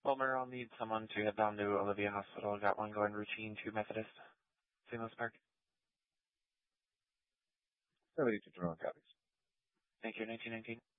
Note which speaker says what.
Speaker 1: Wilmer, I'll need someone to head down to Olivia Hospital. Got one going routine to Methodist. St. Louis Park.
Speaker 2: 72 Toronto copies.
Speaker 1: Thank you, 1919.